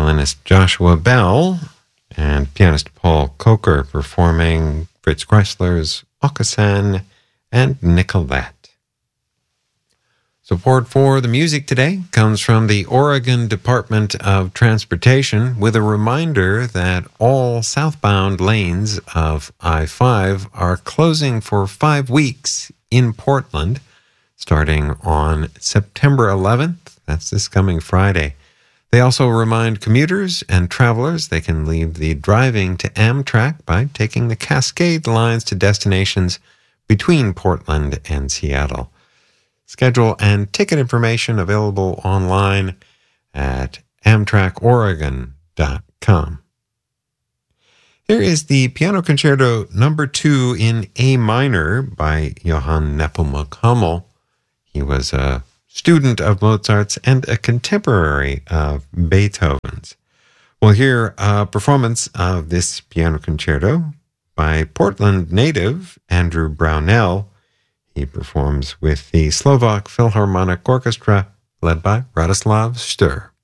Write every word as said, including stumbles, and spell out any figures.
violinist Joshua Bell and pianist Paul Coker performing Fritz Kreisler's Aucassin and Nicolette. Support for the music today comes from the Oregon Department of Transportation, with a reminder that all southbound lanes of I five are closing for five weeks in Portland, starting on September eleventh. That's this coming Friday. They also remind commuters and travelers they can leave the driving to Amtrak by taking the Cascade lines to destinations between Portland and Seattle. Schedule and ticket information available online at amtrak oregon dot com. Here is the Piano Concerto number two in A minor by Johann Nepomuk Hummel. He was a student of Mozart's and a contemporary of Beethoven's. We'll hear a performance of this piano concerto by Portland native Andrew Brownell. He performs with the Slovak Philharmonic Orchestra, led by Radoslav Stur.